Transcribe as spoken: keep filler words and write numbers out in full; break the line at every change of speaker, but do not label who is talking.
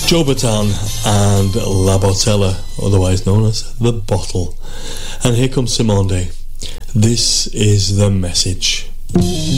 Joe Bataan and La Botella, otherwise known as The Bottle. And here comes Simone Day. This is The Message.